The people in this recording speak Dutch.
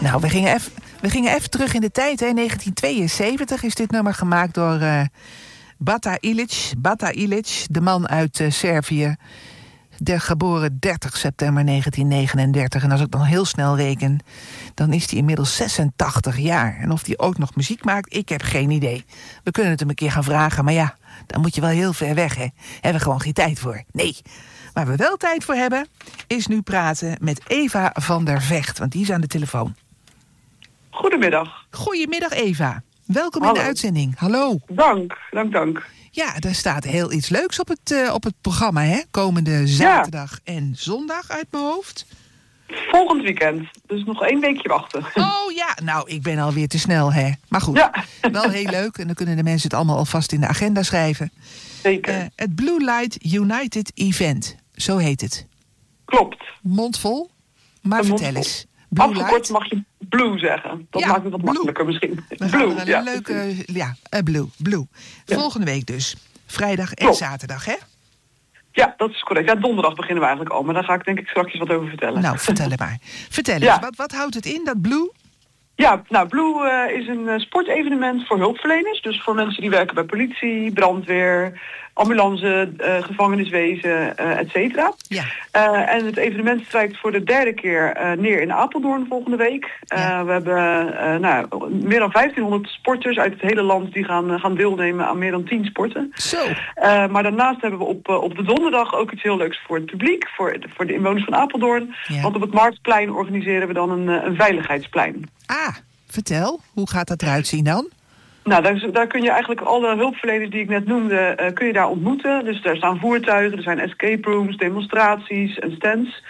Nou, we gingen even terug in de tijd. Hè. 1972 is dit nummer gemaakt door Bata Ilic, de man uit Servië. Geboren 30 september 1939. En als ik dan heel snel reken, dan is hij inmiddels 86 jaar. En of hij ook nog muziek maakt, ik heb geen idee. We kunnen het hem een keer gaan vragen, maar ja, dan moet je wel heel ver weg, hè. Hebben we gewoon geen tijd voor. Nee. Waar we wel tijd voor hebben, is nu praten met Eva van der Vecht. Want die is aan de telefoon. Goedemiddag. Goedemiddag, Eva. Welkom Hallo. in de uitzending. Hallo. Dank. Ja, er staat heel iets leuks op het programma, hè? Komende zaterdag en zondag uit mijn hoofd. Volgend weekend, dus nog 1 weekje wachten. Oh ja, nou, ik ben alweer te snel, hè? Maar goed, Ja. Wel heel leuk. En dan kunnen de mensen het allemaal alvast in de agenda schrijven. Zeker. Het Blue Light United Event, zo heet het. Klopt. Mondvol, maar Een vertel mondvol. eens. Blue Afgekort Light. mag je blue zeggen. Dat Ja, maakt het wat blue. makkelijker misschien. We gaan Blue, er ja. een leuke, blue. Ja. Volgende week dus. Vrijdag en Klopt. zaterdag, hè? Ja, dat is correct. Ja, donderdag beginnen we eigenlijk al, maar daar ga ik denk ik straks wat over vertellen. Nou, vertel het maar. Vertel Ja. eens, wat houdt het in, dat Blue? Ja, nou, Blue is een sportevenement voor hulpverleners. Dus voor mensen die werken bij politie, brandweer, ambulance, gevangeniswezen, et cetera. Ja. En het evenement strijkt voor de 3e keer neer in Apeldoorn volgende week. Ja. We hebben meer dan 1500 sporters uit het hele land die gaan deelnemen aan meer dan 10 sporten. Zo. Maar daarnaast hebben we op de donderdag ook iets heel leuks voor het publiek, voor de inwoners van Apeldoorn. Ja. Want op het Marktplein organiseren we dan een veiligheidsplein. Ah, vertel. Hoe gaat dat eruit zien dan? Nou, daar kun je eigenlijk alle hulpverleners die ik net noemde, kun je daar ontmoeten. Dus daar staan voertuigen, er zijn escape rooms, demonstraties en stands.